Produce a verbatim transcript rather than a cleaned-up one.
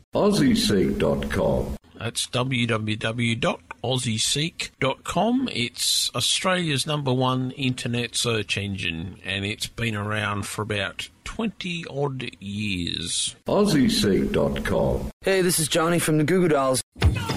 Aussie Seek dot com. That's w w w dot aussie seek dot com. It's Australia's number one internet search engine, and it's been around for about twenty odd years. Aussie Seek dot com. Hey, this is Johnny from the Goo Goo Dolls.